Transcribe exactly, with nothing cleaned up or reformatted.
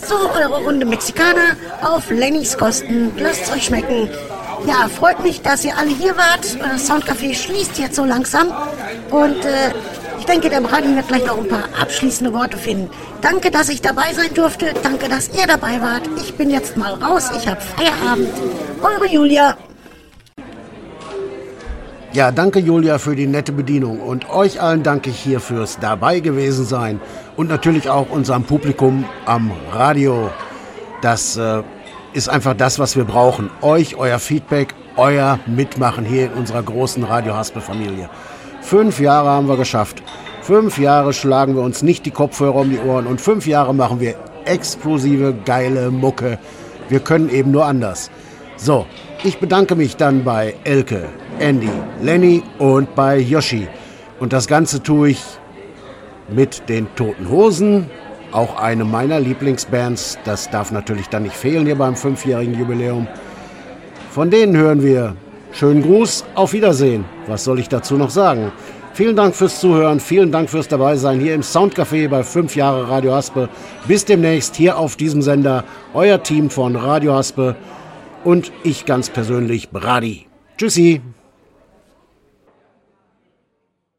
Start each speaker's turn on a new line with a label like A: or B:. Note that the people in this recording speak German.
A: So, eure Runde Mexikaner auf Lennys Kosten. Lasst es euch schmecken. Ja, freut mich, dass ihr alle hier wart. Das Soundcafé schließt jetzt so langsam. Und äh, ich denke, der Brady wird gleich noch ein paar abschließende Worte finden. Danke, dass ich dabei sein durfte. Danke, dass ihr dabei wart. Ich bin jetzt mal raus. Ich habe Feierabend. Eure Julia.
B: Ja, danke Julia für die nette Bedienung. Und euch allen danke ich hier fürs dabei gewesen sein. Und natürlich auch unserem Publikum am Radio. Das äh, ist einfach das, was wir brauchen. Euch, euer Feedback, euer Mitmachen hier in unserer großen Radio-Haspel-Familie. Fünf Jahre haben wir geschafft. Fünf Jahre schlagen wir uns nicht die Kopfhörer um die Ohren und fünf Jahre machen wir explosive, geile Mucke. Wir können eben nur anders. So, ich bedanke mich dann bei Elke, Andy, Lenny und bei Yoshi. Und das Ganze tue ich mit den Toten Hosen, auch eine meiner Lieblingsbands. Das darf natürlich dann nicht fehlen hier beim fünfjährigen Jubiläum. Von denen hören wir schönen Gruß, auf Wiedersehen. Was soll ich dazu noch sagen? Vielen Dank fürs Zuhören, vielen Dank fürs Dabeisein hier im Soundcafé bei fünf Jahre Radio Haspel. Bis demnächst hier auf diesem Sender, euer Team von Radio Haspel und ich ganz persönlich, Brady. Tschüssi.